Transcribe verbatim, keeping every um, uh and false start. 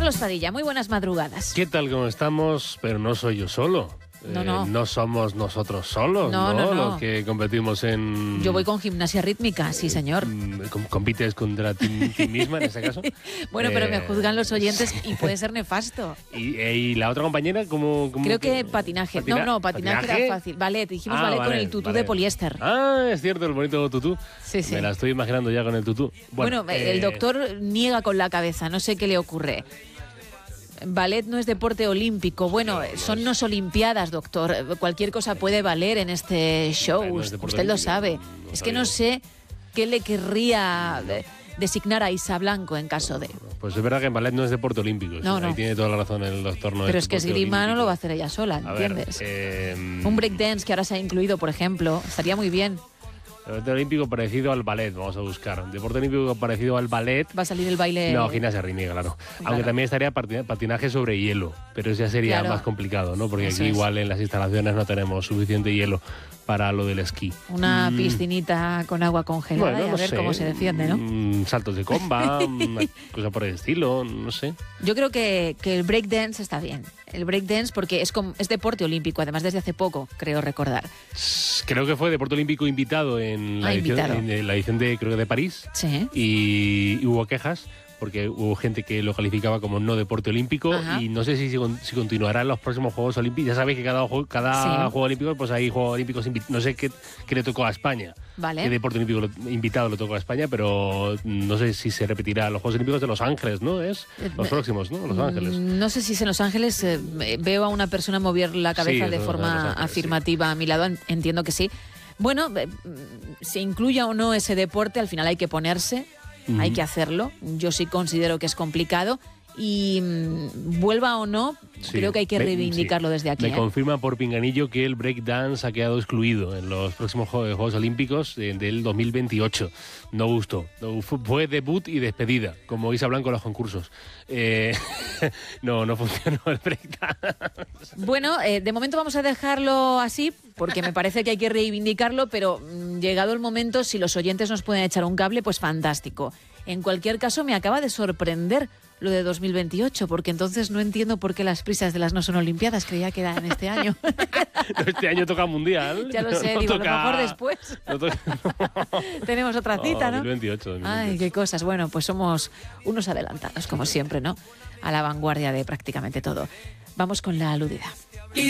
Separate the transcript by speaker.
Speaker 1: Carlos Padilla, muy buenas madrugadas.
Speaker 2: ¿Qué tal? ¿Cómo estamos? Pero no soy yo solo.
Speaker 1: No,
Speaker 2: eh,
Speaker 1: no.
Speaker 2: no somos nosotros solos,
Speaker 1: No,
Speaker 2: ¿no?
Speaker 1: no, no.
Speaker 2: Los que competimos en...
Speaker 1: Yo voy con gimnasia rítmica, sí, señor.
Speaker 2: Mm, com- ¿Compites contra ti, ti misma en ese caso?
Speaker 1: Bueno, pero me
Speaker 2: Eh,
Speaker 1: juzgan los oyentes y puede ser nefasto.
Speaker 2: ¿Y, eh, y la otra compañera cómo...? cómo
Speaker 1: Creo que patinaje.
Speaker 2: patina-
Speaker 1: No, no, patinaje,
Speaker 2: ¿patinaje?
Speaker 1: era fácil. Ballet, dijimos
Speaker 2: Ah,
Speaker 1: ballet con
Speaker 2: vale,
Speaker 1: el tutú
Speaker 2: vale.
Speaker 1: de poliéster.
Speaker 2: Ah, es cierto, el bonito tutú.
Speaker 1: Sí, sí.
Speaker 2: Me la estoy imaginando ya con el tutú.
Speaker 1: Bueno,
Speaker 2: eh,
Speaker 1: el doctor niega con la cabeza, no sé qué le ocurre. Ballet no es deporte olímpico. Bueno,
Speaker 2: No, no
Speaker 1: son
Speaker 2: es.
Speaker 1: unas olimpiadas, doctor. Cualquier cosa puede valer en este show.
Speaker 2: Ah, no es deporte
Speaker 1: Usted lo
Speaker 2: olímpico,
Speaker 1: sabe.
Speaker 2: no
Speaker 1: Es que no
Speaker 2: sabía.
Speaker 1: sé qué le querría de- designar a Isa Blanco en caso de...
Speaker 2: Pues es verdad que en ballet no es deporte olímpico.
Speaker 1: No,
Speaker 2: sí,
Speaker 1: no.
Speaker 2: Ahí tiene toda la razón el doctor. No
Speaker 1: Pero es que
Speaker 2: deporte
Speaker 1: esgrima no
Speaker 2: olímpico.
Speaker 1: lo va a hacer ella sola,
Speaker 2: A ver,
Speaker 1: ¿entiendes?
Speaker 2: eh,
Speaker 1: Un breakdance que ahora se ha incluido, por ejemplo, estaría muy bien.
Speaker 2: Deporte olímpico parecido al ballet, vamos a buscar. Deporte olímpico parecido al ballet.
Speaker 1: Va a salir el baile...
Speaker 2: No, gimnasia rítmica, claro.
Speaker 1: Claro.
Speaker 2: Aunque también estaría patina- patinaje sobre hielo, pero eso ya sería
Speaker 1: Claro.
Speaker 2: más complicado, ¿no? Porque
Speaker 1: Eso
Speaker 2: aquí
Speaker 1: es.
Speaker 2: igual en las instalaciones no tenemos suficiente hielo para lo del esquí.
Speaker 1: Una
Speaker 2: Mm,
Speaker 1: piscinita con agua congelada
Speaker 2: bueno,
Speaker 1: y a
Speaker 2: no
Speaker 1: ver
Speaker 2: sé.
Speaker 1: cómo se defiende, ¿no?
Speaker 2: Mm, saltos de comba, una cosa por el estilo, no sé.
Speaker 1: Yo creo que, que el breakdance está bien. El breakdance porque es, com- es deporte olímpico, además desde hace poco, creo recordar.
Speaker 2: Creo que fue deporte olímpico invitado en la,
Speaker 1: Ah,
Speaker 2: edición,
Speaker 1: invitado.
Speaker 2: en la edición de, creo que de París.
Speaker 1: Sí.
Speaker 2: Y, y hubo quejas porque hubo gente que lo calificaba como no deporte olímpico.
Speaker 1: Ajá.
Speaker 2: Y no sé si, si, con- si continuará en los próximos Juegos Olímpicos. Ya sabéis que cada, ju- cada
Speaker 1: Sí.
Speaker 2: Juego Olímpico pues hay Juegos Olímpicos invi- no sé qué, qué le tocó a España.
Speaker 1: Vale.
Speaker 2: Qué deporte olímpico lo- invitado le tocó a España, pero no sé si se repetirá los Juegos Olímpicos de Los Ángeles, ¿no? Es
Speaker 1: Eh,
Speaker 2: los
Speaker 1: me-
Speaker 2: próximos, ¿no? Los Ángeles.
Speaker 1: Mm, No sé si en Los Ángeles eh, veo a una persona mover la cabeza
Speaker 2: Sí,
Speaker 1: de
Speaker 2: eso, Los
Speaker 1: forma
Speaker 2: Ángeles,
Speaker 1: afirmativa a mi lado. En- Entiendo que sí. Bueno, eh, mm, se incluya o no ese deporte, al final hay que ponerse,
Speaker 2: Ujú.
Speaker 1: hay que hacerlo. Yo sí considero que es complicado. Y mm, vuelva o no,
Speaker 2: Sí.
Speaker 1: creo que hay que
Speaker 2: Me-
Speaker 1: reivindicarlo
Speaker 2: sí.
Speaker 1: desde aquí.
Speaker 2: Me
Speaker 1: ¿eh?
Speaker 2: confirma por pinganillo que el breakdance ha quedado excluido en los próximos Jue- Juegos Olímpicos eh, del dos mil veintiocho. No gustó. No, fu- fue debut y despedida, como Isa Blanco en los concursos. Eh, no, no funcionó el breakdance.
Speaker 1: Bueno, eh, de momento vamos a dejarlo así, porque me parece que hay que reivindicarlo, pero mm, llegado el momento, si los oyentes nos pueden echar un cable, pues fantástico. En cualquier caso, me acaba de sorprender lo de dos mil veintiocho, porque entonces no entiendo por qué las prisas de las no son olimpiadas, creía que era en este año.
Speaker 2: No, este año toca mundial.
Speaker 1: Ya lo sé,
Speaker 2: No
Speaker 1: digo, a lo
Speaker 2: toca-
Speaker 1: mejor después
Speaker 2: no toca-
Speaker 1: tenemos otra cita, ¿no?
Speaker 2: dos mil veintiocho, dos mil
Speaker 1: Ay,
Speaker 2: veintiocho.
Speaker 1: qué cosas. Bueno, pues somos unos adelantados, como siempre, ¿no? A la vanguardia de prácticamente todo. Vamos con la aludida.